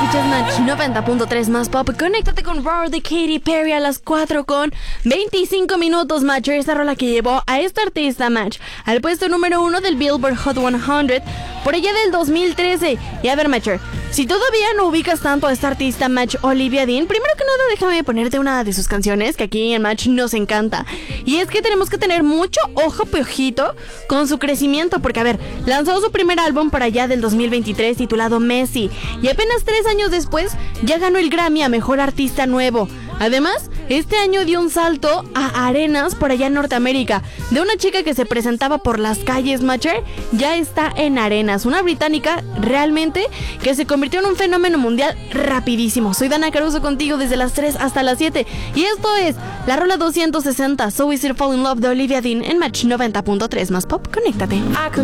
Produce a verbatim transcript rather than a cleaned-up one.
Escuchas Match noventa punto tres más pop. Conéctate con Roar de Katy Perry a las cuatro con veinticinco minutos, Match. Esta rola que llevó a esta artista, Match, al puesto número uno del Billboard Hot cien por allá del dos mil trece. Y a ver, Matcher, si todavía no ubicas tanto a esta artista, Match, Olivia Dean, primero que nada déjame ponerte una de sus canciones que aquí en Match nos encanta. Y es que tenemos que tener mucho ojo piojito con su crecimiento, porque a ver, lanzó su primer álbum por allá del dos mil veintitrés titulado Messi, y apenas tres años después ya ganó el Grammy a Mejor Artista Nuevo. Además, este año dio un salto a arenas por allá en Norteamérica. De una chica que se presentaba por las calles, Matcher, ya está en arenas. Una británica realmente que se convirtió en un fenómeno mundial rapidísimo. Soy Dana Caruso contigo desde las tres hasta las siete. Y esto es la rola doscientos sesenta, So Easy to Fall in Love de Olivia Dean en Match noventa punto tres más pop. Conéctate.